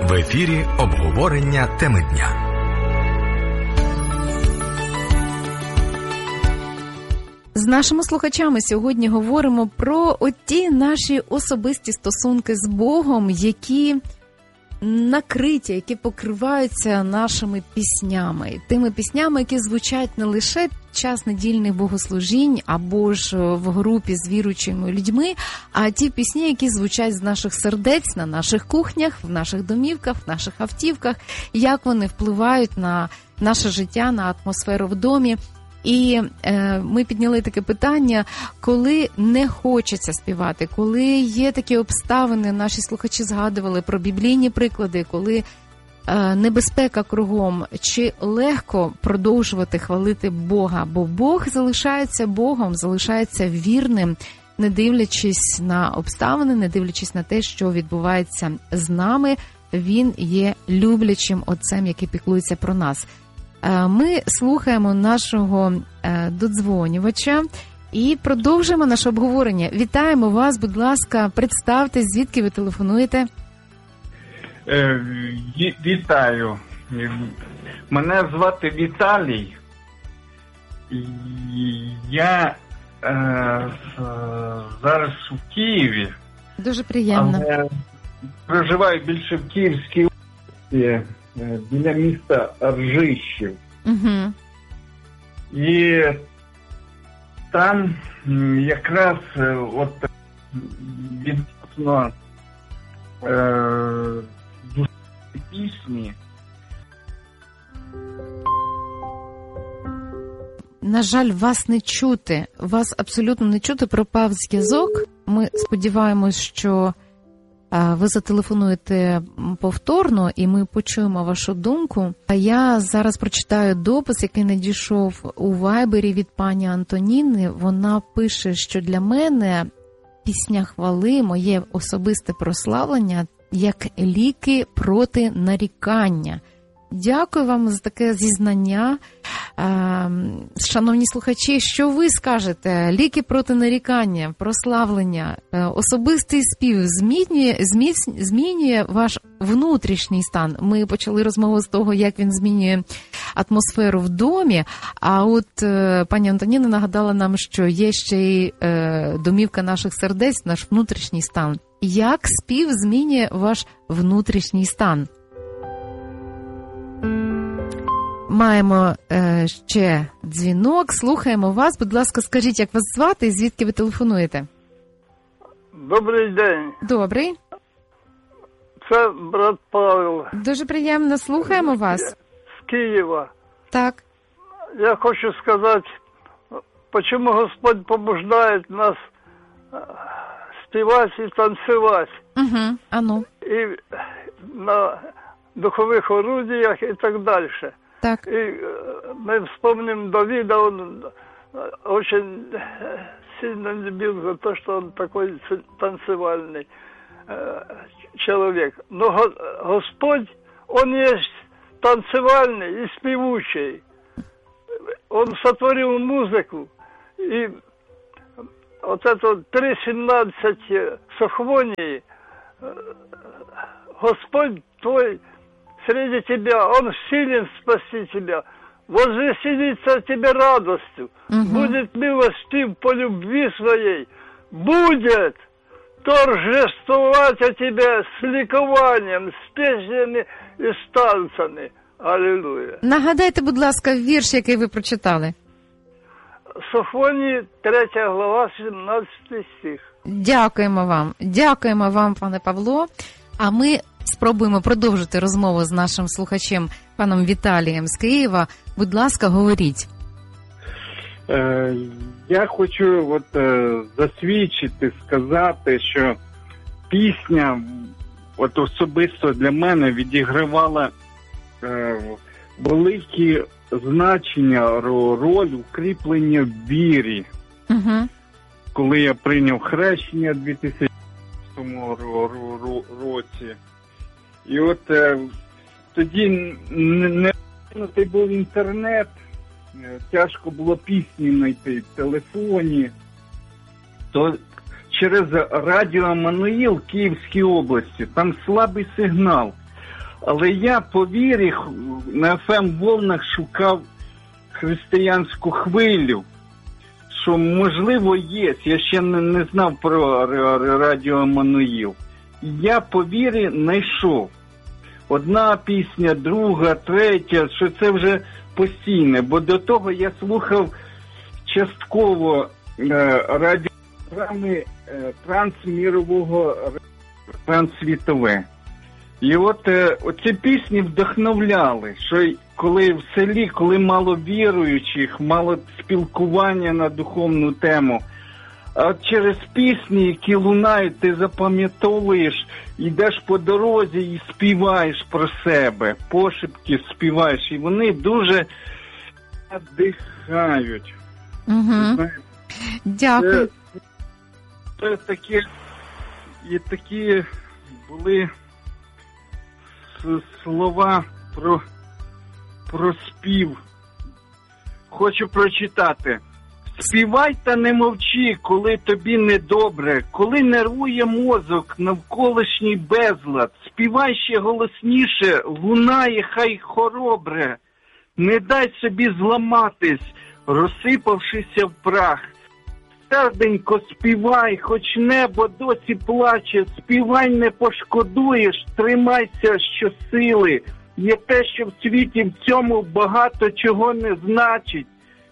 В ефірі обговорення теми дня. З нашими слухачами сьогодні говоримо про оті наші особисті стосунки з Богом, які накриті, які покриваються нашими піснями. Тими піснями, які звучать не лише під час недільних богослужінь або ж в групі з віруючими людьми, а ті пісні, які звучать з наших сердець, на наших кухнях, в наших домівках, в наших автівках, як вони впливають на наше життя, на атмосферу в домі. І ми підняли таке питання, коли не хочеться співати, коли є такі обставини, наші слухачі згадували про біблійні приклади, коли небезпека кругом, чи легко продовжувати хвалити Бога, бо Бог залишається Богом, залишається вірним, не дивлячись на обставини, не дивлячись на те, що відбувається з нами, Він є люблячим Отцем, який піклується про нас. Ми слухаємо нашого додзвонювача і продовжуємо наше обговорення. Вітаємо вас, будь ласка, представтесь, звідки ви телефонуєте? Вітаю. Мене звати Віталій. Я зараз в Києві. Дуже приємно. Але проживаю більше в Київській області, біля міста Ржищів. Угу. І там якраз от відносно душевні пісні. На жаль, вас не чути. Вас абсолютно не чути, пропав зв'язок. Ми сподіваємось, що ви зателефонуєте повторно, і ми почуємо вашу думку. А я зараз прочитаю допис, який надійшов у Вайбері від пані Антоніни. Вона пише, що для мене пісня хвали, моє особисте прославлення, як ліки проти нарікання. Дякую вам за таке зізнання. Шановні слухачі, що ви скажете? Ліки проти нарікання, прославлення, особистий спів змінює ваш внутрішній стан. Ми почали розмову з того, як він змінює атмосферу в домі, а от пані Антоніна нагадала нам, що є ще й домівка наших сердець, наш внутрішній стан. Як спів змінює ваш внутрішній стан? Маємо ще дзвінок, слухаємо вас. Будь ласка, скажіть, як вас звати і звідки ви телефонуєте? Добрий день. Добрий. Це брат Павел. Дуже приємно, слухаємо вас. З Києва. Так. Я хочу сказати, чому Господь побуждає нас співати і танцювати. Угу, ану. І на духових орудіях і так далі. Так. И мы вспомним Давида, он очень сильно любил за то, что он такой танцевальный человек. Но Господь, Он есть танцевальный и спевучий. Он сотворил музыку. И вот это 3:17 Сохвонии, Господь твой среди тебя, Он силен спасти тебя, возвеселится тебе радостью, будет милостив по любви своей, будет торжествовать о тебе с ликованием, с песнями и с танцами. Аллилуйя. Нагадайте, будь ласка, вірш, який ви прочитали. Софонії, 3 глава, 17 стих. Дякуємо вам, пане Павло. А ми спробуємо продовжити розмову з нашим слухачем, паном Віталієм з Києва. Будь ласка, говоріть. Я хочу засвідчити, сказати, що пісня особисто для мене відігравала велике значення, роль укріплення в вірі. Угу. Коли я прийняв хрещення в 2000 році. І от тоді не був інтернет, тяжко було пісні знайти в телефоні, то через радіо Еммануїл в Київській області, там слабий сигнал. Але я по вірі на ФМ-волнах шукав християнську хвилю, що, можливо, є. Я ще не знав про радіо Еммануїл. Я по вірі знайшов. Одна пісня, друга, третя, що це вже постійне. Бо до того я слухав частково радіопрограми трансмірового, трансвітове. І от оці пісні вдохновляли, що коли в селі, коли мало віруючих, мало спілкування на духовну тему, а через пісні, які лунають, ти запам'ятовуєш, йдеш по дорозі і співаєш про себе, пошепки співаєш, і вони дуже надихають. Угу. Дякую. Це такі були слова про спів. Хочу прочитати. Співай та не мовчи, коли тобі недобре, коли нервує мозок, навколишній безлад. Співай ще голосніше, лунає хай хоробре. Не дай собі зламатись, розсипавшися в прах. Серденько співай, хоч небо досі плаче, співай не пошкодуєш, тримайся щосили. Є те, що в світі в цьому багато чого не значить.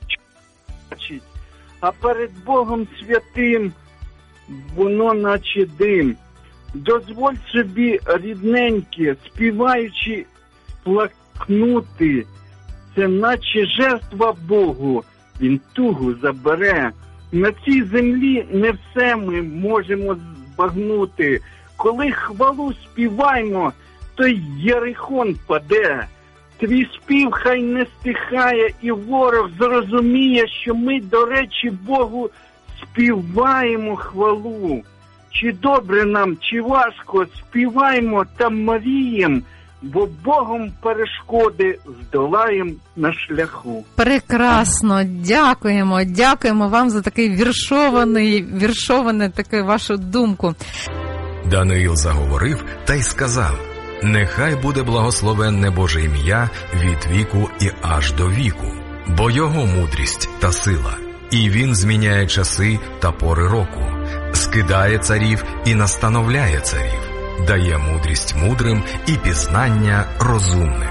А перед Богом святим воно наче дим. Дозволь собі, рідненьке, співаючи, плакнути. Це наче жертва Богу, Він тугу забере. На цій землі не все ми можемо збагнути. Коли хвалу співаємо, то й Єрихон паде. Твій спів хай не стихає, і ворог зрозуміє, що ми, до речі, Богу співаємо хвалу. Чи добре нам, чи важко, співаємо та мрієм, бо Богом перешкоди здолаєм на шляху. Прекрасно, дякуємо вам за такий віршовану таку вашу думку. Даниїл заговорив та й сказав: «Нехай буде благословенне Боже ім'я від віку і аж до віку, бо його мудрість та сила, і він зміняє часи та пори року, скидає царів і настановляє царів, дає мудрість мудрим і пізнання розумним».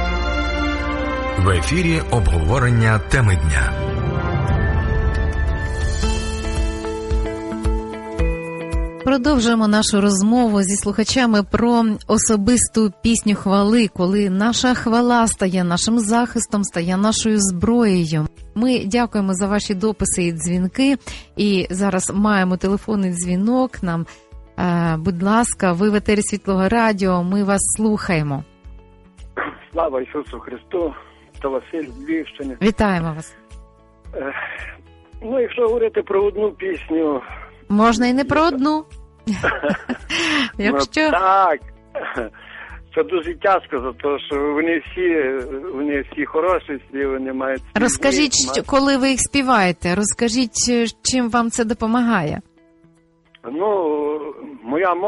В ефірі обговорення теми дня. Продовжуємо нашу розмову зі слухачами про особисту пісню хвали, коли наша хвала стає нашим захистом, стає нашою зброєю. Ми дякуємо за ваші дописи і дзвінки, і зараз маємо телефонний дзвінок нам. Будь ласка, ви в етері Світлого Радіо, ми вас слухаємо. Слава Ісусу Христу, та Василь з Львівщини. Вітаємо вас. Якщо говорити про одну пісню... Можна і не про одну. Якщо... Так, це дуже тяжко, за те, що вони всі хороші, всі вони мають... Розкажіть, коли ви їх співаєте, розкажіть, чим вам це допомагає. Моя